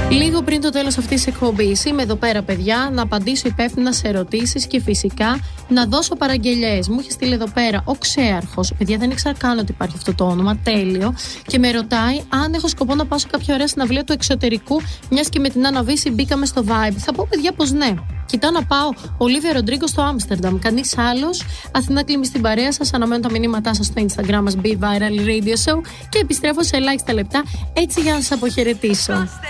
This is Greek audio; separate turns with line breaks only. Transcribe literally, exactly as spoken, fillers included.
Λίγο πριν το τέλος αυτής της εκπομπής είμαι εδώ πέρα, παιδιά, να απαντήσω υπεύθυνα σε ερωτήσεις και φυσικά να δώσω παραγγελιές. Μου είχε στείλει εδώ πέρα ο Ξέαρχος. Παιδιά, δεν ήξερα καν ότι υπάρχει αυτό το όνομα. Τέλειο. Και με ρωτάει αν έχω σκοπό να πάω σε κάποια ωραία συναυλία του εξωτερικού, μιας και με την Άννα Βύση μπήκαμε στο Vibe. Θα πω, παιδιά, πως ναι. Κοιτάω να πάω Ολίβια Ροντρίγκο στο Άμστερνταμ. Κανείς άλλος. Αθηνά Κλίμη στην παρέα σας. Αναμένω τα μηνύματά σας στο Instagram μας Be Viral Radio Show. Και επιστρέφω σε ελάχιστα λεπτά έτσι για να σας αποχαιρετήσω.